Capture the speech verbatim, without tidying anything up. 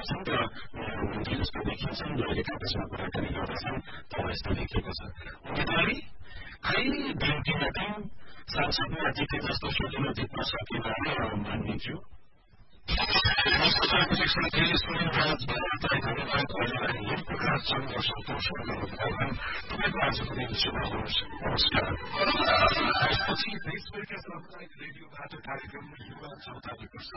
गर्छन् र मन्त्री जस्तो देखिन्छन् र एक आपसमा कुराकानी गर्दछन् तर यस्तो देखिएको छ उम्मेदवारी खै दिनदिन दिन संसदमा जिते जस्तो सुनिन जित्न सकिन मान्नेछु शिक्षण केही सुनिन्छ धन्यवाद हजुरलाई यही प्रकार छन् र सन्तोष गर्नुभयो तपाईँको आजको दिन शुभ होस् नमस्कार यसपछि देशभरिका सामुदायिक रेडियोबाट कार्यक्रम युवा चौतारी